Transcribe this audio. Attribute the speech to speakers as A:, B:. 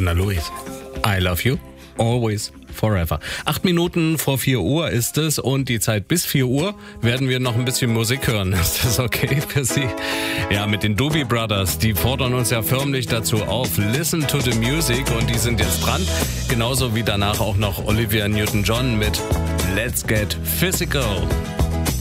A: Anna Louise. I love you. Always. Forever. 8 Minuten vor 4 Uhr ist es und die Zeit bis 4 Uhr werden wir noch ein bisschen Musik hören. Ist das okay für Sie? Ja, mit den Doobie Brothers, die fordern uns ja förmlich dazu auf, listen to the music, und die sind jetzt dran. Genauso wie danach auch noch Olivia Newton-John mit Let's Get Physical.